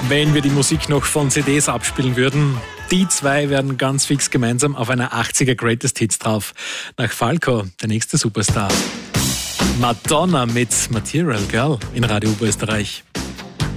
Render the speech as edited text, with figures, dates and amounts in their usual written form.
wenn wir die Musik noch von CDs abspielen würden. Die zwei werden ganz fix gemeinsam auf einer 80er Greatest Hits drauf. Nach Falco, der nächste Superstar. Madonna mit Material Girl in Radio Oberösterreich.